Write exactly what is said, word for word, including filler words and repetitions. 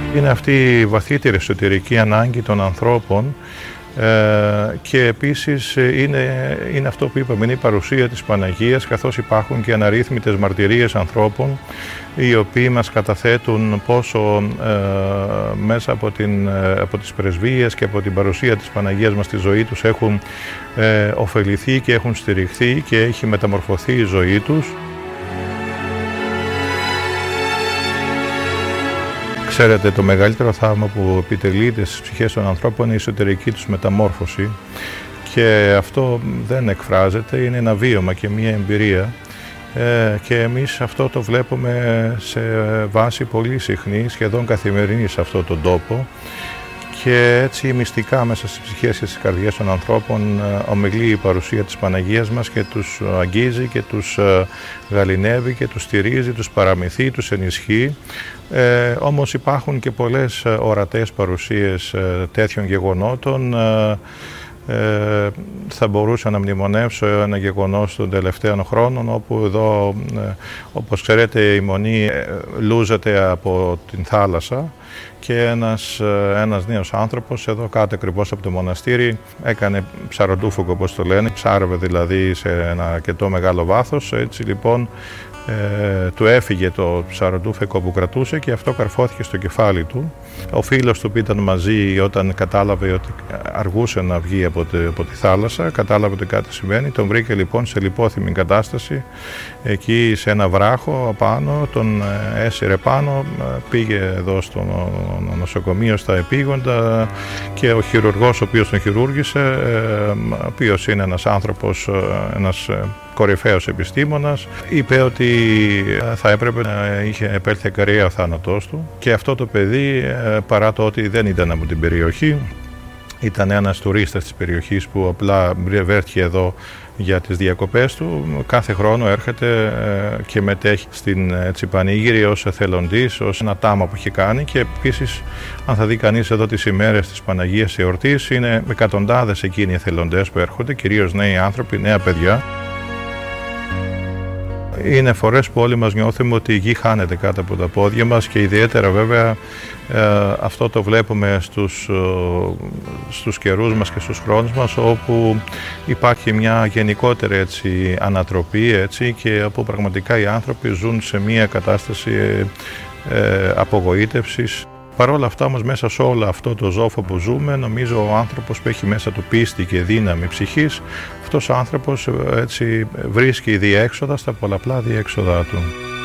Είναι αυτή η βαθύτερη εσωτερική ανάγκη των ανθρώπων ε, και επίσης είναι, είναι αυτό που είπαμε, είναι η παρουσία της Παναγίας, καθώς υπάρχουν και αναρρύθμιτες μαρτυρίες ανθρώπων οι οποίοι μας καταθέτουν πόσο ε, μέσα από, την, από τις πρεσβείες και από την παρουσία της Παναγίας μας στη ζωή τους έχουν ε, ωφεληθεί και έχουν στηριχθεί και έχει μεταμορφωθεί η ζωή τους. Ξέρετε, το μεγαλύτερο θαύμα που επιτελείται στις ψυχές των ανθρώπων είναι η εσωτερική τους μεταμόρφωση και αυτό δεν εκφράζεται, είναι ένα βίωμα και μια εμπειρία ε, και εμείς αυτό το βλέπουμε σε βάση πολύ συχνή, σχεδόν καθημερινή σε αυτόν τον τόπο και έτσι μυστικά μέσα στις ψυχές και στις καρδιές των ανθρώπων ομιλεί η παρουσία της Παναγίας μας και τους αγγίζει και τους γαληνεύει και τους στηρίζει, τους παραμυθεί, τους ενισχύει. Ε, όμως υπάρχουν και πολλές ορατές παρουσίες τέτοιων γεγονότων. Ε, θα μπορούσα να μνημονεύσω ένα γεγονός των τελευταίων χρόνων όπου εδώ, ε, όπως ξέρετε, η Μονή λούζεται από την θάλασσα και ένας, ένας νέος άνθρωπος εδώ κάτω ακριβώς από το μοναστήρι έκανε ψαροντούφωκο, όπως το λένε, ψάρευε δηλαδή σε ένα αρκετό μεγάλο βάθος. Έτσι λοιπόν ε, του έφυγε το ψαροντούφεκο που κρατούσε και αυτό καρφώθηκε στο κεφάλι του. Ο φίλος του που ήταν μαζί, όταν κατάλαβε ότι αργούσε να βγει από τη, από τη θάλασσα, κατάλαβε ότι κάτι συμβαίνει, τον βρήκε λοιπόν σε λιπόθυμη κατάσταση εκεί σε ένα βράχο απάνω, τον έσυρε πάνω, πήγε εδώ στο νοσοκομείο στα επίγοντα και ο χειρουργός ο οποίος τον χειρούργησε, ο οποίος είναι ένας άνθρωπος, ένας κορυφαίος επιστήμονας, είπε ότι θα έπρεπε να είχε επέλθει ακαρία ο θάνατός του και αυτό το παιδί, παρά το ότι δεν ήταν από την περιοχή, ήταν ένας τουρίστας της περιοχής που απλά βρέθηκε εδώ για τις διακοπές του, κάθε χρόνο έρχεται και μετέχει στην έτσι, πανήγυρη ως εθελοντής, ως ένα τάμα που έχει κάνει και επίσης αν θα δει κανείς εδώ τις ημέρες της Παναγίας εορτής είναι εκατοντάδες εκείνοι οι εθελοντές που έρχονται, κυρίως νέοι άνθρωποι, νέα παιδιά. Είναι φορές που όλοι μας νιώθουμε ότι η γη χάνεται κάτω από τα πόδια μας και ιδιαίτερα βέβαια ε, αυτό το βλέπουμε στους, ε, στους καιρούς μας και στους χρόνους μας όπου υπάρχει μια γενικότερη έτσι, ανατροπή έτσι, και όπου πραγματικά οι άνθρωποι ζουν σε μια κατάσταση ε, απογοήτευσης. Παρ' όλα αυτά όμως μέσα σε όλο αυτό το ζόφο που ζούμε, νομίζω ο άνθρωπος που έχει μέσα του πίστη και δύναμη ψυχής, αυτός ο άνθρωπος έτσι βρίσκει διέξοδα στα πολλαπλά διέξοδά του.